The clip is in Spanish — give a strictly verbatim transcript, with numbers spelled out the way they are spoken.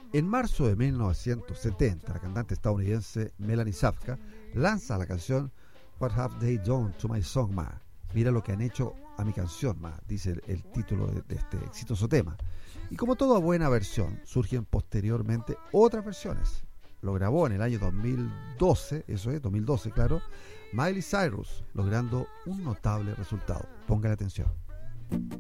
En marzo de mil novecientos setenta, la cantante estadounidense Melanie Zapka lanza la canción What Have They Done to My Song, Ma? Mira lo que han hecho a mi canción, Ma, dice el, el título de, de este exitoso tema. Y como toda buena versión, surgen posteriormente otras versiones. Lo grabó en el año dos mil doce, eso es, dos mil doce, claro, Miley Cyrus, logrando un notable resultado. Póngale atención.